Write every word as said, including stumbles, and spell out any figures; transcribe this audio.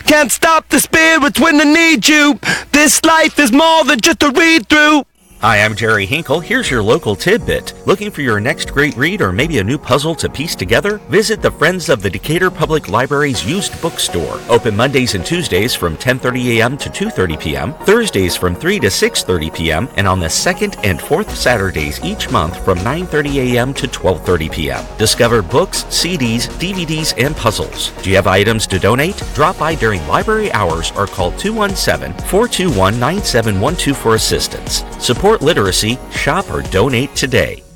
can't stop the spirits when they need you. This life is more than just a read-through. Hi, I'm Jerry Hinkle. Here's your local tidbit. Looking for your next great read or maybe a new puzzle to piece together? Visit the Friends of the Decatur Public Library's used bookstore. Open Mondays and Tuesdays from ten thirty a.m. to two thirty p.m., Thursdays from three to six thirty p.m., and on the second and fourth Saturdays each month from nine thirty a.m. to twelve thirty p.m. Discover books, C Ds, D V Ds, and puzzles. Do you have items to donate? Drop by during library hours or call two one seven, four two one, nine seven one two for assistance. Support literacy, shop or donate today.